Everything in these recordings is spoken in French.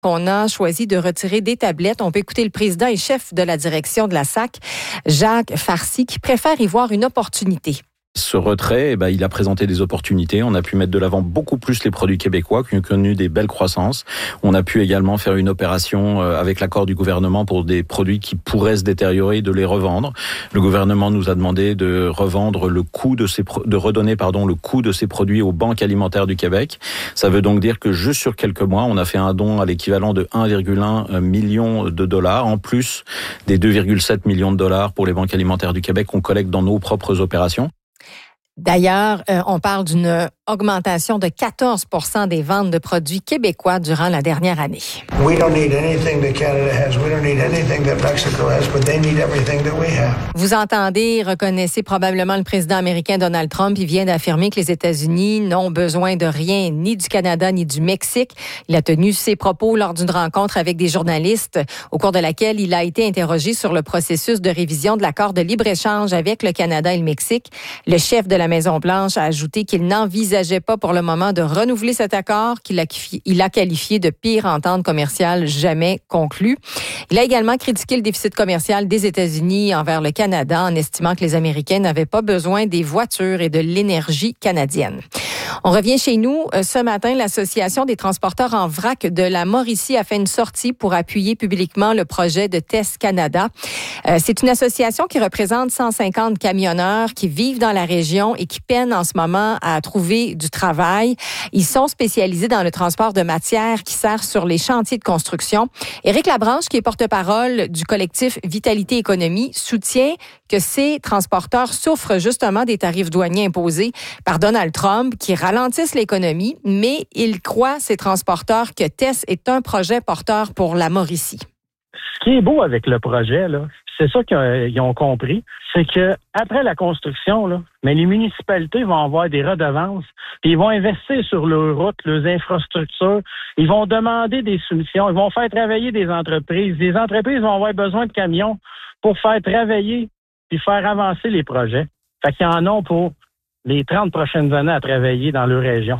On a choisi de retirer des tablettes. On peut écouter le président et chef de la direction de la SAC, Jacques Farcy, qui préfère y voir une opportunité. Ce retrait, il a présenté des opportunités. On a pu mettre de l'avant beaucoup plus les produits québécois qui ont connu des belles croissances. On a pu également faire une opération avec l'accord du gouvernement pour des produits qui pourraient se détériorer, de les revendre. Le gouvernement nous a demandé de revendre le coût de redonner le coût de ces produits aux banques alimentaires du Québec. Ça veut donc dire que juste sur quelques mois, on a fait un don à l'équivalent de 1,1 million de dollars, en plus des 2,7 millions de dollars pour les banques alimentaires du Québec qu'on collecte dans nos propres opérations. D'ailleurs, on parle d'une augmentation de 14 % des ventes de produits québécois durant la dernière année. We don't need anything that Canada has. We don't need anything that Mexico has, but they need everything that we have. Vous entendez, reconnaissez probablement le président américain Donald Trump. Il vient d'affirmer que les États-Unis n'ont besoin de rien, ni du Canada, ni du Mexique. Il a tenu ses propos lors d'une rencontre avec des journalistes, au cours de laquelle il a été interrogé sur le processus de révision de l'accord de libre-échange avec le Canada et le Mexique. Le chef de la Maison-Blanche a ajouté qu'il n'envisageait pas pour le moment de renouveler cet accord qu'il a qualifié de pire entente commerciale jamais conclue. Il a également critiqué le déficit commercial des États-Unis envers le Canada en estimant que les Américains n'avaient pas besoin des voitures et de l'énergie canadienne. On revient chez nous. Ce matin, l'Association des transporteurs en vrac de la Mauricie a fait une sortie pour appuyer publiquement le projet de TES Canada. C'est une association qui représente 150 camionneurs qui vivent dans la région et qui peinent en ce moment à trouver du travail. Ils sont spécialisés dans le transport de matières qui sert sur les chantiers de construction. Éric Labranche, qui est porte-parole du collectif Vitalité Économie, soutient que ces transporteurs souffrent justement des tarifs douaniers imposés par Donald Trump qui ralentissent l'économie, mais il croit, ces transporteurs, que TES est un projet porteur pour la Mauricie. Ce qui est beau avec le projet, là, c'est ça qu'ils ont compris, c'est que après la construction, là, mais les municipalités vont avoir des redevances, puis ils vont investir sur leurs routes, leurs infrastructures, ils vont demander des soumissions, ils vont faire travailler des entreprises. Les entreprises vont avoir besoin de camions pour faire travailler puis faire avancer les projets. Fait qu'ils en ont pour les 30 prochaines années à travailler dans leur région.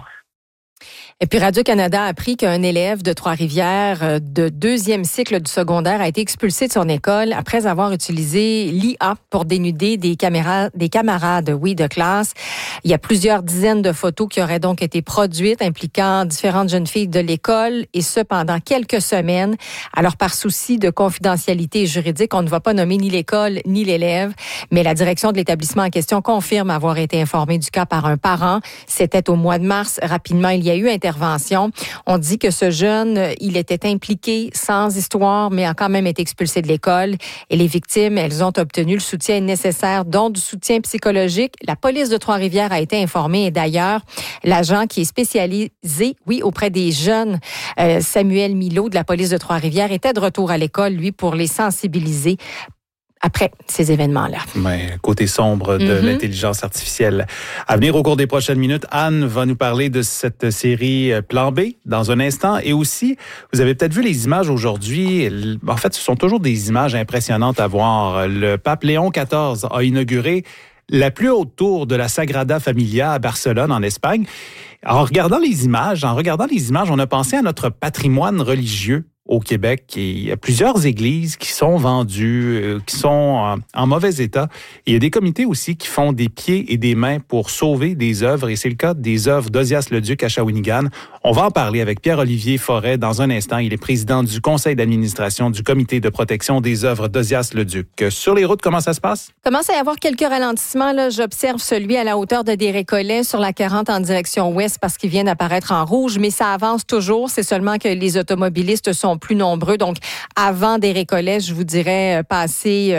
Et puis Radio-Canada a appris qu'un élève de Trois-Rivières de 2e cycle du secondaire a été expulsé de son école après avoir utilisé l'IA pour dénuder des camarades de classe. Il y a plusieurs dizaines de photos qui auraient donc été produites impliquant différentes jeunes filles de l'école et ce pendant quelques semaines. Alors par souci de confidentialité juridique, on ne va pas nommer ni l'école ni l'élève, mais la direction de l'établissement en question confirme avoir été informée du cas par un parent. C'était au mois de mars. Rapidement, il y a eu intervention. On dit que ce jeune, il était impliqué sans histoire, mais a quand même été expulsé de l'école. Et les victimes, elles ont obtenu le soutien nécessaire, dont du soutien psychologique. La police de Trois-Rivières a été informée. Et d'ailleurs, l'agent qui est spécialisé, auprès des jeunes, Samuel Milot de la police de Trois-Rivières, était de retour à l'école, lui, pour les sensibiliser après ces événements-là. Côté sombre de l'intelligence artificielle. À venir au cours des prochaines minutes, Anne va nous parler de cette série Plan B dans un instant. Et aussi, vous avez peut-être vu les images aujourd'hui. En fait, ce sont toujours des images impressionnantes à voir. Le pape Léon XIV a inauguré la plus haute tour de la Sagrada Familia à Barcelone, en Espagne. En regardant les images, on a pensé à notre patrimoine religieux au Québec. Il y a plusieurs églises qui sont vendues, qui sont en mauvais état. Et il y a des comités aussi qui font des pieds et des mains pour sauver des œuvres. Et c'est le cas des œuvres d'Ozias-le-Duc à Shawinigan. On va en parler avec Pierre-Olivier Forêt dans un instant. Il est président du conseil d'administration du comité de protection des œuvres d'Ozias-le-Duc. Sur les routes, comment ça se passe? Commence à y avoir quelques ralentissements. Là. J'observe celui à la hauteur de Desrécollets sur la 40 en direction ouest parce qu'il vient d'apparaître en rouge, mais ça avance toujours. C'est seulement que les automobilistes sont plus nombreux. Donc, avant Desrécollets, je vous dirais passer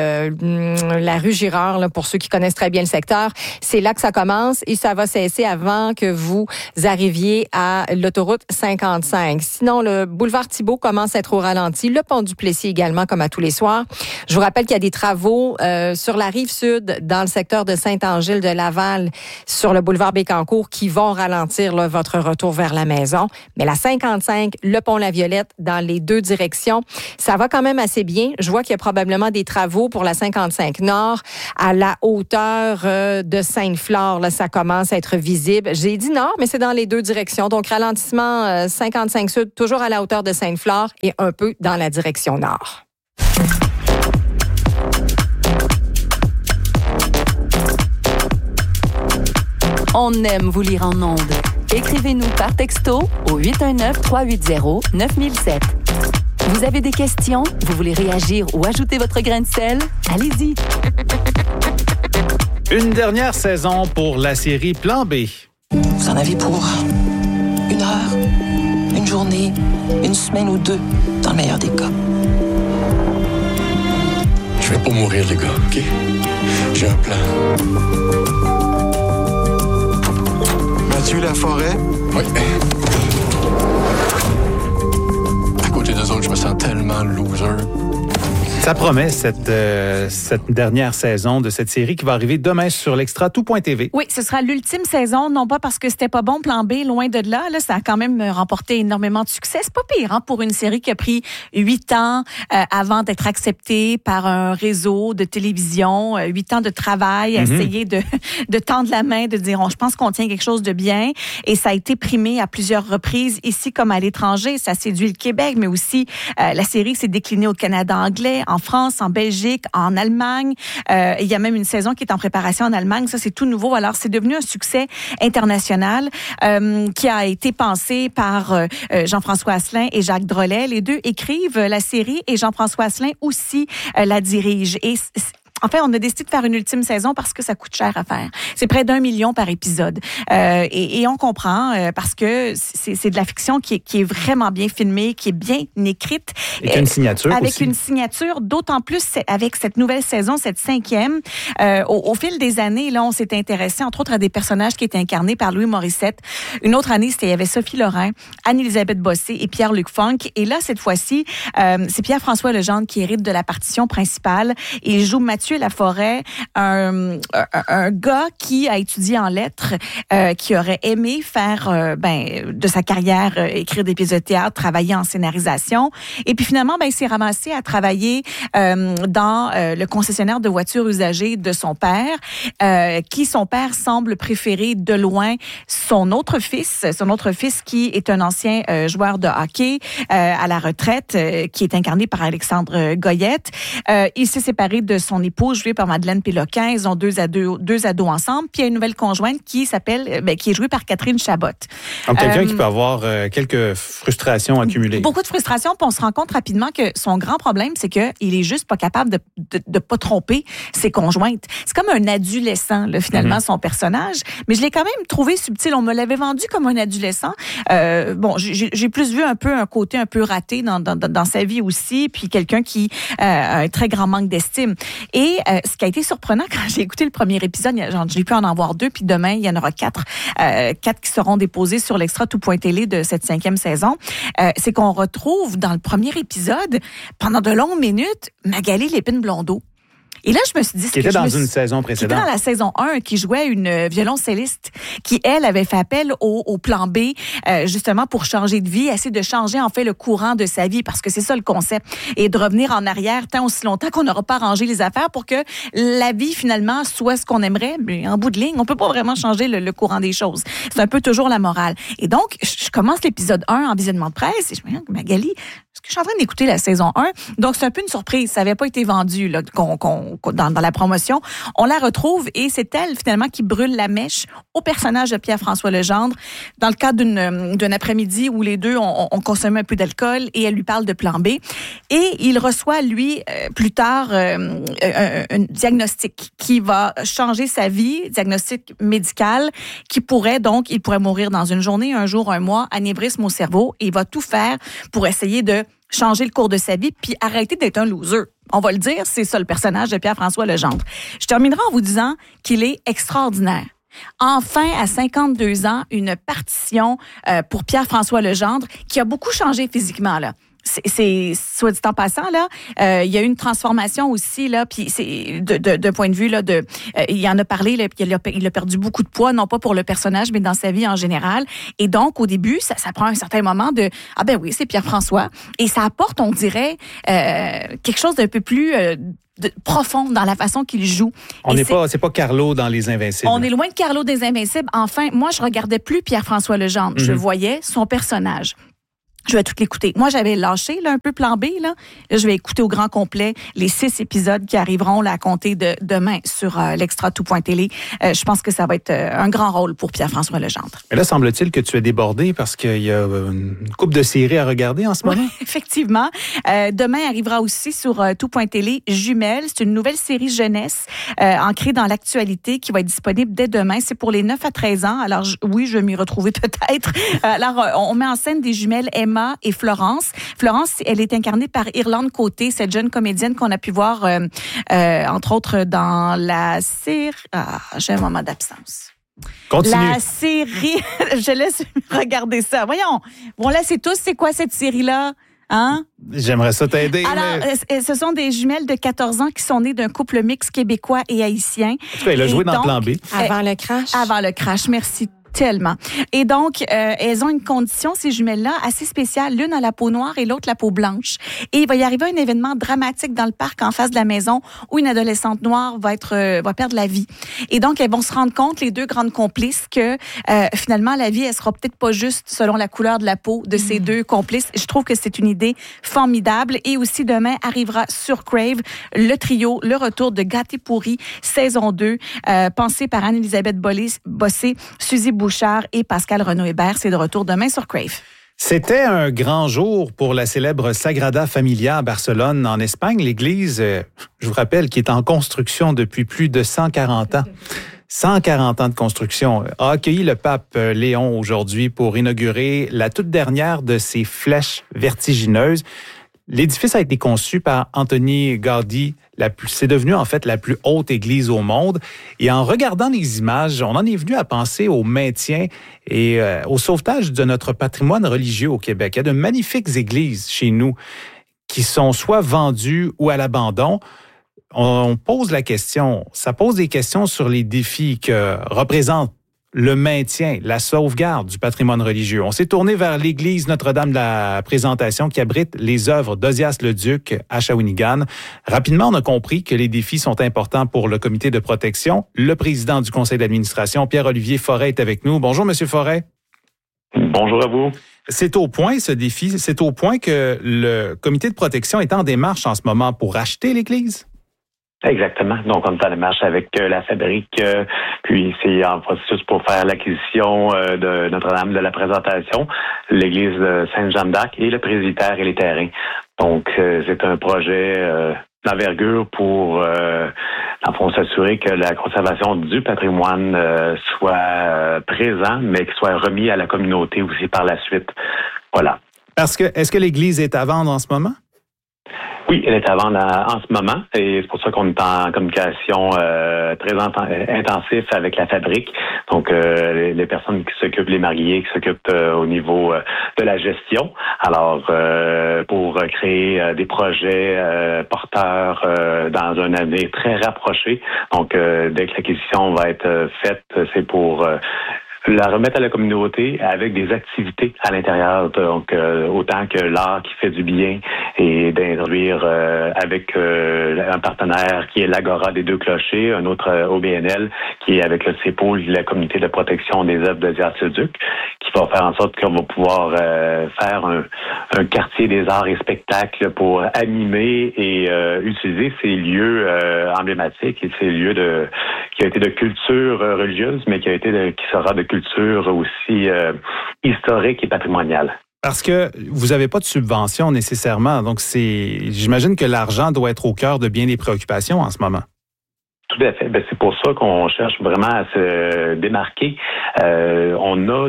la rue Girard, là, pour ceux qui connaissent très bien le secteur. C'est là que ça commence et ça va cesser avant que vous arriviez à l'autoroute 55. Sinon, le boulevard Thibault commence à être au ralenti. Le pont du Plessis également, comme à tous les soirs. Je vous rappelle qu'il y a des travaux sur la rive sud, dans le secteur de Saint-Angile de Laval, sur le boulevard Bécancour, qui vont ralentir là, votre retour vers la maison. Mais la 55, le pont La Violette, dans les deux directions. Ça va quand même assez bien. Je vois qu'il y a probablement des travaux pour la 55 Nord à la hauteur de Sainte-Flore. Là, ça commence à être visible. J'ai dit nord, mais c'est dans les deux directions. Donc, ralentissement 55 Sud, toujours à la hauteur de Sainte-Flore et un peu dans la direction nord. On aime vous lire en ondes. Écrivez-nous par texto au 819-380-9007. Vous avez des questions? Vous voulez réagir ou ajouter votre grain de sel? Allez-y! Une dernière saison pour la série Plan B. Vous en avez pour 1 heure, une journée, une semaine ou 2, dans le meilleur des cas. Je vais pas mourir, les gars, OK? J'ai un plan. Mathieu Laforêt? Oui. À côté d'eux autres, je me sens tellement loser. Ça promet cette dernière saison de cette série qui va arriver demain sur l'Extra tout.tv. Oui, ce sera l'ultime saison, non pas parce que c'était pas bon, Plan B, loin de là. Là, ça a quand même remporté énormément de succès. C'est pas pire, hein, pour une série qui a pris 8 ans avant d'être acceptée par un réseau de télévision, 8 ans de travail, essayer de tendre la main, de dire, je pense qu'on tient quelque chose de bien. Et ça a été primé à plusieurs reprises, ici comme à l'étranger. Ça séduit le Québec, mais aussi la série s'est déclinée au Canada anglais, en France, en Belgique, en Allemagne. Il y a même une saison qui est en préparation en Allemagne. Ça, c'est tout nouveau. Alors, c'est devenu un succès international qui a été pensé par Jean-François Asselin et Jacques Drolet. Les deux écrivent la série et Jean-François Asselin aussi la dirige. Et en fait, on a décidé de faire une ultime saison parce que ça coûte cher à faire. C'est près d'1 million par épisode. Et on comprend parce que c'est de la fiction qui est vraiment bien filmée, qui est bien écrite. Et une signature avec aussi. Une signature, d'autant plus avec cette nouvelle saison, cette 5e. Au fil des années, là, on s'est intéressé, entre autres, à des personnages qui étaient incarnés par Louis Morissette. Une autre année, il y avait Sophie Lorrain, Anne-Élisabeth Bossé et Pierre-Luc Funk. Et là, cette fois-ci, c'est Pierre-François Legendre qui hérite de la partition principale. Et il joue Mathieu Laforêt, un gars qui a étudié en lettres, qui aurait aimé faire de sa carrière écrire des pièces de théâtre, travailler en scénarisation. Et puis finalement, il s'est ramassé à travailler dans le concessionnaire de voitures usagées de son père, qui son père semble préférer de loin son autre fils qui est un ancien joueur de hockey à la retraite, qui est incarné par Alexandre Goyette. Il s'est séparé de son épouse, jouée par Madeleine Péloquin. Ils ont deux ados ensemble. Puis il y a une nouvelle conjointe qui est jouée par Catherine Chabot. Donc quelqu'un qui peut avoir quelques frustrations accumulées. Beaucoup de frustrations. Puis on se rend compte rapidement que son grand problème, c'est qu'il est juste pas capable de pas tromper ses conjointes. C'est comme un adolescent, là, finalement, son personnage. Mais je l'ai quand même trouvé subtil. On me l'avait vendu comme un adolescent. J'ai plus vu un côté un peu raté dans sa vie aussi. Puis quelqu'un qui a un très grand manque d'estime. Et ce qui a été surprenant quand j'ai écouté le premier épisode, j'ai pu en voir 2, puis demain, il y en aura 4 qui seront déposés sur l'Extra tout.tv de cette 5e saison, c'est qu'on retrouve dans le premier épisode, pendant de longues minutes, Magali Lépine-Blondeau. Et là, je me suis dit... Qui était dans une saison précédente. Qui était dans la saison 1, qui jouait une violoncelliste qui, elle, avait fait appel au plan B, justement, pour changer de vie, essayer de changer, en fait, le courant de sa vie, parce que c'est ça le concept, et de revenir en arrière tant aussi longtemps qu'on n'aura pas rangé les affaires pour que la vie, finalement, soit ce qu'on aimerait. Mais en bout de ligne, on peut pas vraiment changer le courant des choses. C'est un peu toujours la morale. Et donc, je commence l'épisode 1 en visionnement de presse, et je me dis, Magali, est-ce que je suis en train d'écouter la saison 1? Donc, c'est un peu une surprise. Ça n'avait pas été vendu là, dans la promotion. On la retrouve et c'est elle, finalement, qui brûle la mèche au personnage de Pierre-François Legendre dans le cadre d'un après-midi où les deux ont consommé un peu d'alcool et elle lui parle de plan B. Et il reçoit, lui, plus tard, un diagnostic qui va changer sa vie, diagnostic médical, il pourrait mourir dans une journée, un jour, un mois, anévrisme au cerveau, et il va tout faire pour essayer de changer le cours de sa vie puis arrêter d'être un loser. On va le dire, c'est ça le personnage de Pierre-François Legendre. Je terminerai en vous disant qu'il est extraordinaire. Enfin, à 52 ans, une partition pour Pierre-François Legendre qui a beaucoup changé physiquement, là. c'est soit dit en passant là, il y a eu une transformation aussi là, puis c'est de point de vue là il en a parlé là, il a perdu beaucoup de poids, non pas pour le personnage mais dans sa vie en général. Et donc au début, ça prend un certain moment de ah ben oui, c'est Pierre-François et ça apporte, on dirait, quelque chose d'un peu plus profond dans la façon qu'il joue. C'est pas Carlo dans Les Invincibles. On est loin de Carlo des Invincibles. Enfin, moi je regardais plus Pierre-François Legendre, je voyais son personnage. Je vais tout l'écouter. Moi, j'avais lâché là, un peu Plan B. Là, je vais écouter au grand complet les 6 épisodes qui arriveront là, à compter de demain sur l'Extra Tout.tv. Je pense que ça va être un grand rôle pour Pierre-François Legendre. Mais là, semble-t-il que tu es débordé parce qu'il y a une couple de séries à regarder en ce moment. Oui, effectivement. Demain arrivera aussi sur Tout.tv Jumelles. C'est une nouvelle série jeunesse ancrée dans l'actualité qui va être disponible dès demain. C'est pour les 9 à 13 ans. Alors, oui, je vais m'y retrouver peut-être. Alors, on met en scène des jumelles Emma et Florence. Florence, elle est incarnée par Irlande Côté, cette jeune comédienne qu'on a pu voir, entre autres, dans la série... Ah, j'ai un moment d'absence. Continue. La série... Je laisse regarder ça. Voyons. Bon, là, c'est quoi cette série-là? Hein? J'aimerais ça t'aider. Alors, ce sont des jumelles de 14 ans qui sont nées d'un couple mixte québécois et haïtien. En tout cas, elle a joué dans Plan B. Avant le crash. Avant le crash, merci. Tellement. Et donc, elles ont une condition, ces jumelles-là, assez spéciale. L'une a la peau noire et l'autre la peau blanche. Et il va y arriver un événement dramatique dans le parc en face de la maison où une adolescente noire va perdre la vie. Et donc, elles vont se rendre compte, les deux grandes complices, que finalement, la vie, elle sera peut-être pas juste selon la couleur de la peau de ces deux complices. Je trouve que c'est une idée formidable. Et aussi, demain, arrivera sur Crave le trio, le retour de Gâté pourri, saison 2, pensé par Anne-Élisabeth Bossé, Suzy Bouchard et Pascal Renaud-Hébert. C'est de retour demain sur Crave. C'était un grand jour pour la célèbre Sagrada Familia à Barcelone, en Espagne. L'église, je vous rappelle, qui est en construction depuis plus de 140 ans. 140 ans de construction, a accueilli le pape Léon aujourd'hui pour inaugurer la toute dernière de ses flèches vertigineuses. L'édifice a été conçu par Antoni Gaudí. C'est devenu en fait la plus haute église au monde. Et en regardant les images, on en est venu à penser au maintien et au sauvetage de notre patrimoine religieux au Québec. Il y a de magnifiques églises chez nous qui sont soit vendues ou à l'abandon. On pose la question, ça pose des questions sur les défis que représente le maintien, la sauvegarde du patrimoine religieux. On s'est tourné vers l'église Notre-Dame de la Présentation qui abrite les œuvres d'Ozias le Duc à Shawinigan. Rapidement, on a compris que les défis sont importants pour le comité de protection. Le président du conseil d'administration, Pierre-Olivier Forêt, est avec nous. Bonjour, Monsieur Forêt. Bonjour à vous. C'est au point, ce défi, c'est au point que le comité de protection est en démarche en ce moment pour racheter l'église? Exactement. Donc, on est en démarche avec la fabrique, puis c'est en processus pour faire l'acquisition de Notre-Dame de la Présentation, l'église de Sainte-Jeanne d'Arc et le presbytère et les terrains. Donc, c'est un projet d'envergure pour, en fond, s'assurer que la conservation du patrimoine soit présent, mais qu'il soit remis à la communauté aussi par la suite. Voilà. Est-ce que l'église est à vendre en ce moment? Oui, elle est à vendre en ce moment et c'est pour ça qu'on est en communication très intensif avec la fabrique. Donc, les personnes qui s'occupent, les mariés qui s'occupent au niveau de la gestion. Alors, pour créer des projets porteurs dans un avenir très rapproché. Donc, dès que l'acquisition va être faite, c'est pour la remettre à la communauté avec des activités à l'intérieur, donc autant que l'art qui fait du bien et d'introduire avec un partenaire qui est l'Agora des Deux Clochers, un autre OBNL qui est avec le CEPO, la communauté de protection des œuvres d'Ozias le Duc, qui va faire en sorte qu'on va pouvoir faire un quartier des arts et spectacles pour animer et utiliser ces lieux emblématiques et ces lieux qui a été de culture religieuse, mais qui sera de culture aussi historique et patrimoniale. Parce que vous n'avez pas de subvention nécessairement, donc j'imagine que l'argent doit être au cœur de bien des préoccupations en ce moment. Tout à fait. C'est pour ça qu'on cherche vraiment à se démarquer. On a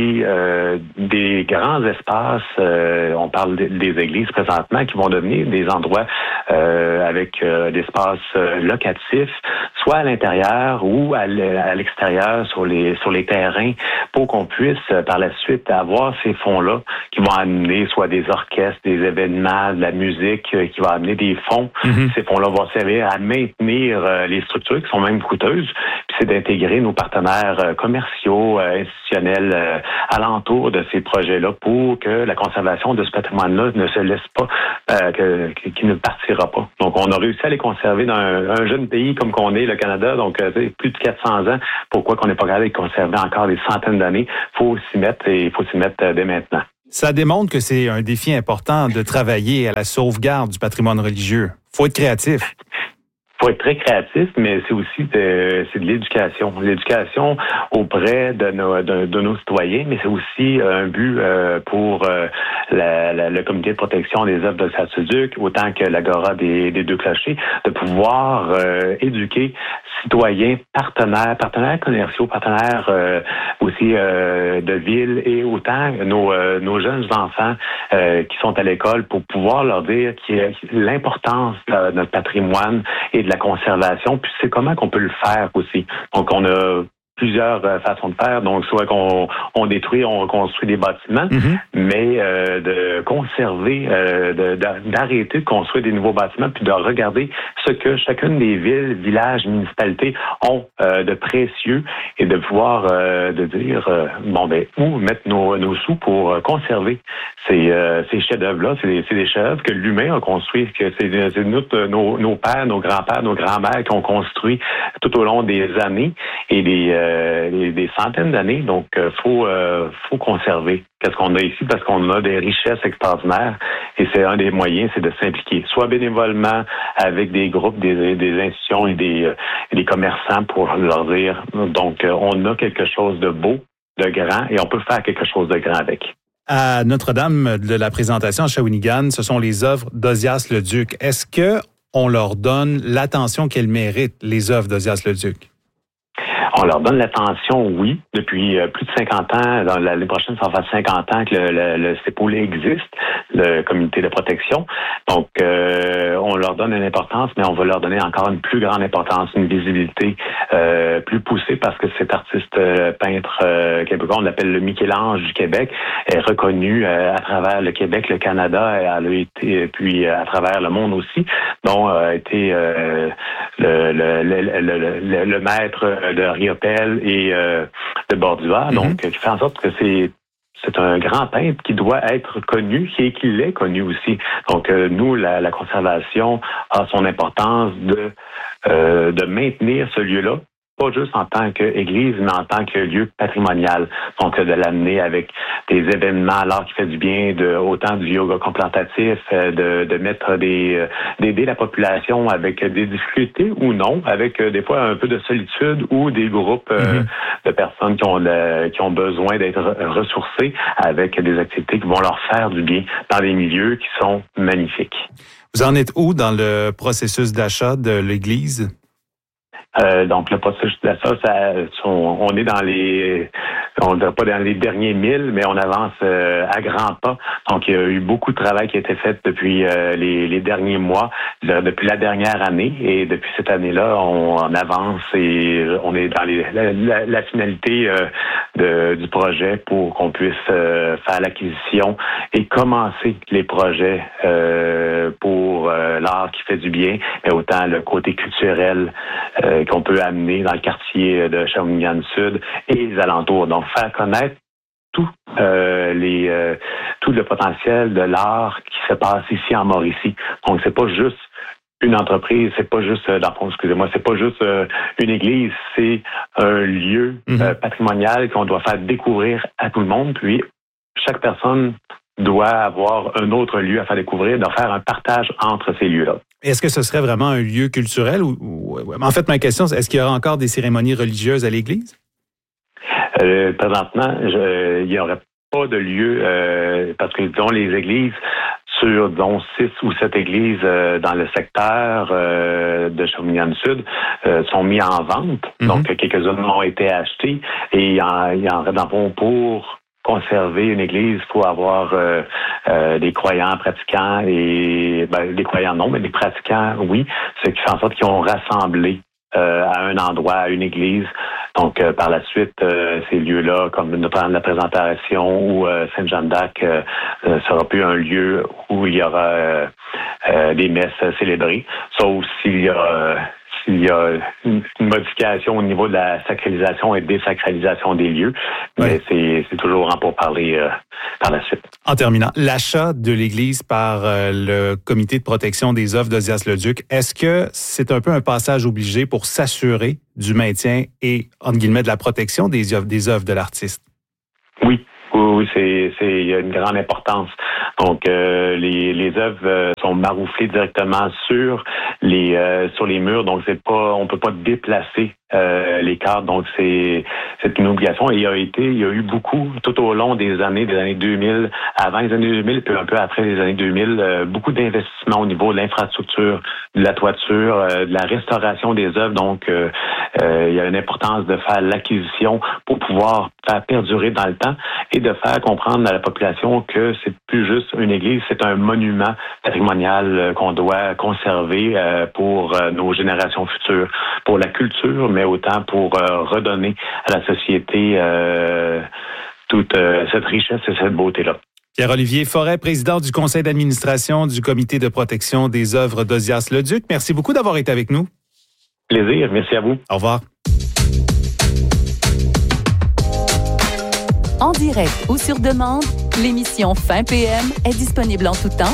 des grands espaces, on parle des églises présentement, qui vont devenir des endroits avec d'espaces locatifs, soit à l'intérieur ou à l'extérieur sur les terrains, pour qu'on puisse par la suite avoir ces fonds-là qui vont amener soit des orchestres, des événements, de la musique, qui va amener des fonds. Ces fonds-là vont servir à maintenir les structures qui sont même coûteuses, puis c'est d'intégrer nos partenaires commerciaux, institutionnels alentour de ces projets-là pour que la conservation de ce patrimoine-là ne se laisse pas, qui ne partira pas. Donc, on a réussi à les conserver dans un jeune pays comme qu'on est, le Canada, donc plus de 400 ans. Pourquoi qu'on n'est pas capable de les conserver encore des centaines d'années? Il faut s'y mettre et il faut s'y mettre dès maintenant. Ça démontre que c'est un défi important de travailler à la sauvegarde du patrimoine religieux. Il faut être créatif. Il faut être très créatif, mais c'est aussi de l'éducation. L'éducation auprès de nos citoyens, mais c'est aussi un but pour le comité de protection des œuvres de Saint-Duc, autant que l'Agora des Deux Clochers, de pouvoir éduquer citoyens, partenaires commerciaux, partenaires aussi de ville, et autant nos jeunes enfants qui sont à l'école, pour pouvoir leur dire l'importance de notre patrimoine et de la conservation, puis c'est comment qu'on peut le faire aussi. Donc, on a plusieurs façons de faire. Donc, soit qu'on détruit, on reconstruit des bâtiments, mais de conserver, d'arrêter de construire des nouveaux bâtiments, puis de regarder ce que chacune des villes, villages, municipalités ont de précieux, et de pouvoir de dire où mettre nos sous pour conserver ces chefs-d'œuvre-là. C'est des chefs-d'œuvre que l'humain a construits, que c'est nos pères, nos grands-pères, nos grands-mères qui ont construit tout au long des années et des centaines d'années. Donc, faut conserver qu'est-ce qu'on a ici, parce qu'on a des richesses extraordinaires, et c'est un des moyens, c'est de s'impliquer, soit bénévolement avec des groupes, des institutions et des commerçants, pour leur dire, donc, on a quelque chose de beau, de grand, et on peut faire quelque chose de grand avec. À Notre-Dame de la présentation à Shawinigan, ce sont les œuvres d'Ozias le Duc. Est-ce que on leur donne l'attention qu'elles méritent, les œuvres d'Ozias le Duc? On leur donne l'attention, oui, depuis plus de 50 ans. L'année prochaine, ça va faire 50 ans que le CEPOL existe, le comité de protection. Donc, on leur donne une importance, mais on va leur donner encore une plus grande importance, une visibilité plus poussée, parce que cet artiste peintre québécois, on l'appelle le Michel-Ange du Québec, est reconnu à travers le Québec, le Canada, et elle a été, puis à travers le monde aussi, dont a été le maître de Riopelle et de Bordua, donc qui fait en sorte que c'est un grand peintre qui doit être connu et qu'il est connu aussi. Donc, nous, la conservation a son importance de maintenir ce lieu-là, pas juste en tant qu'église, mais en tant que lieu patrimonial. Donc, de l'amener avec des événements, l'art qui fait du bien, autant du yoga contemplatif, de mettre d'aider la population avec des difficultés ou non, avec des fois un peu de solitude, ou des groupes de personnes qui ont besoin d'être ressourcés avec des activités qui vont leur faire du bien dans des milieux qui sont magnifiques. Vous en êtes où dans le processus d'achat de l'église? Donc, le processus d'achat, on est on ne dirait pas dans les derniers 1000, mais on avance à grands pas. Donc, il y a eu beaucoup de travail qui a été fait depuis les derniers mois, depuis la dernière année, et depuis cette année-là, on avance et on est dans la finalité du projet pour qu'on puisse faire l'acquisition et commencer les projets pour l'art qui fait du bien, mais autant le côté culturel qu'on peut amener dans le quartier de Shawinigan-Sud et les alentours. Donc, faire connaître tout le potentiel de l'art qui se passe ici en Mauricie. Donc, c'est pas juste une entreprise, c'est pas juste, c'est pas juste une église, c'est un lieu patrimonial qu'on doit faire découvrir à tout le monde. Puis, chaque personne doit avoir un autre lieu à faire découvrir, de faire un partage entre ces lieux-là. Est-ce que ce serait vraiment un lieu culturel? En fait, ma question, c'est, est-ce qu'il y aura encore des cérémonies religieuses à l'église? Présentement, il n'y aurait pas de lieu, parce que disons, les églises sur dont 6 ou 7 églises dans le secteur de Shawinigan-Sud sont mis en vente. Donc, quelques-unes ont été achetées et il y en reste dans le fond pour conserver une église, il faut avoir des croyants pratiquants et des croyants non, mais des pratiquants, oui, ce qui fait en sorte qu'ils ont rassemblé à un endroit, à une église. Donc, par la suite, ces lieux-là, comme notamment la présentation ou Sainte-Jeanne-d'Arc, sera plus un lieu où il y aura des messes célébrées, sauf s'il y a une modification au niveau de la sacralisation et désacralisation des lieux, mais c'est toujours en pourparler par la suite. En terminant, l'achat de l'Église par le Comité de protection des œuvres d'Ozias-le-Duc, est-ce que c'est un peu un passage obligé pour s'assurer du maintien et, entre guillemets, de la protection des œuvres de l'artiste? Oui. Oui, il y a une grande importance. Donc, les œuvres sont marouflées directement sur les murs. Donc, on peut pas déplacer les cadres. Donc, c'est une obligation. Et il y a eu beaucoup, tout au long des années 2000, avant les années 2000, puis un peu après les années 2000, beaucoup d'investissements au niveau de l'infrastructure, de la toiture, de la restauration des œuvres. Donc, il y a une importance de faire l'acquisition pour pouvoir faire perdurer dans le temps et de faire comprendre à la population que c'est plus juste une église, c'est un monument patrimonial qu'on doit conserver pour nos générations futures, pour la culture, mais autant pour redonner à la société toute cette richesse et cette beauté-là. Pierre-Olivier Forêt, président du conseil d'administration du Comité de protection des œuvres d'Ozias-le-Duc. Merci beaucoup d'avoir été avec nous. Plaisir, merci à vous. Au revoir. En direct ou sur demande, l'émission Fin PM est disponible en tout temps